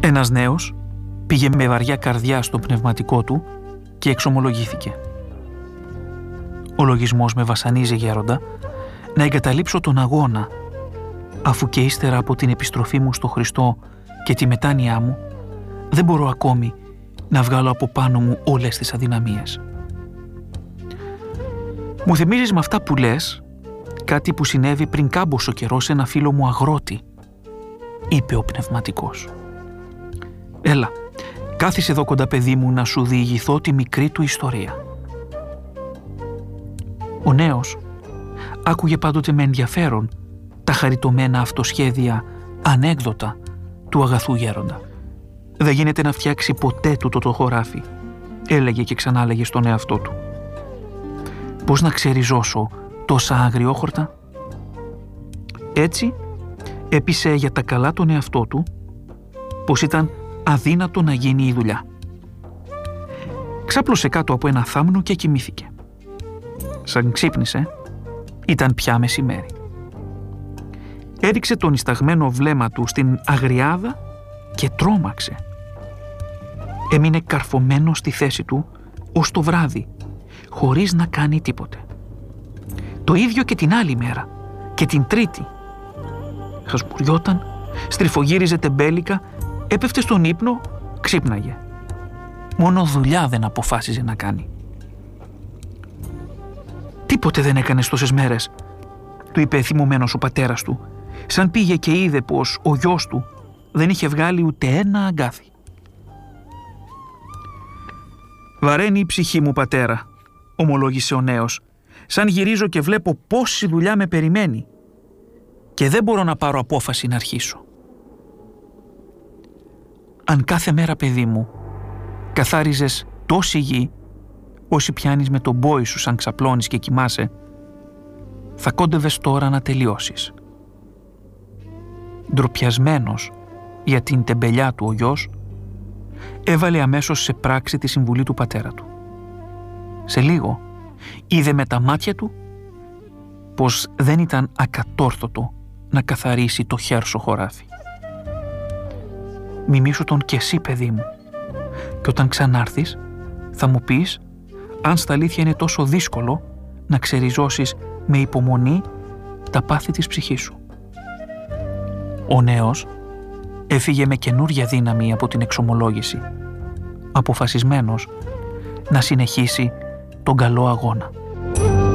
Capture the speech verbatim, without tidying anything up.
Ένας νέος πήγε με βαριά καρδιά στο πνευματικό του και εξομολογήθηκε. Ο λογισμός με βασανίζει, γέροντα, να εγκαταλείψω τον αγώνα, αφού και ύστερα από την επιστροφή μου στο Χριστό και τη μετάνοιά μου, δεν μπορώ ακόμη να βγάλω από πάνω μου όλες τις αδυναμίες. Μου θυμίζεις με αυτά που λες κάτι που συνέβη πριν κάμποσο καιρό σε ένα φίλο μου αγρότη, είπε ο πνευματικός. Έλα, κάθισε εδώ κοντά, παιδί μου, να σου διηγηθώ τη μικρή του ιστορία. Ο νέος άκουγε πάντοτε με ενδιαφέρον τα χαριτωμένα αυτοσχέδια ανέκδοτα του αγαθού γέροντα. «Δεν γίνεται να φτιάξει ποτέ τούτο το χωράφι», έλεγε και ξανάλεγε στον εαυτό του. «Πώς να ξεριζώσω τόσα αγριόχορτα?» Έτσι έπεισε για τα καλά τον εαυτό του πως ήταν αδύνατο να γίνει η δουλειά. Ξάπλωσε κάτω από ένα θάμνο και κοιμήθηκε. Σαν ξύπνησε, ήταν πια μεσημέρι. Έριξε το νησταγμένο βλέμμα του στην αγριάδα και τρόμαξε. Έμεινε καρφωμένο στη θέση του ως το βράδυ, χωρίς να κάνει τίποτε. Το ίδιο και την άλλη μέρα και την τρίτη. Χασμουριόταν, στριφογύριζε τεμπέλικα, έπεφτε στον ύπνο, ξύπναγε. Μόνο δουλειά δεν αποφάσιζε να κάνει. «Τίποτε δεν έκανες τόσες μέρες», του είπε θυμωμένος ο πατέρας του, σαν πήγε και είδε πως ο γιος του δεν είχε βγάλει ούτε ένα αγκάθι. «Βαραίνει η ψυχή μου, πατέρα», ομολόγησε ο νέος, «σαν γυρίζω και βλέπω πόση δουλειά με περιμένει και δεν μπορώ να πάρω απόφαση να αρχίσω». «Αν κάθε μέρα, παιδί μου, καθάριζες τόση γη όσοι πιάνεις με τον μπόι σου σαν ξαπλώνεις και κοιμάσαι, θα κόντευες τώρα να τελειώσεις». Ντροπιασμένος για την τεμπελιά του ο γιος, έβαλε αμέσως σε πράξη τη συμβουλή του πατέρα του. Σε λίγο είδε με τα μάτια του πως δεν ήταν ακατόρθωτο να καθαρίσει το χέρσο χωράφι. «Μιμήσου τον κι εσύ, παιδί μου, και όταν ξανάρθεις θα μου πεις αν στα αλήθεια είναι τόσο δύσκολο να ξεριζώσεις με υπομονή τα πάθη της ψυχής σου». Ο νέος έφυγε με καινούρια δύναμη από την εξομολόγηση, αποφασισμένος να συνεχίσει τον καλό αγώνα.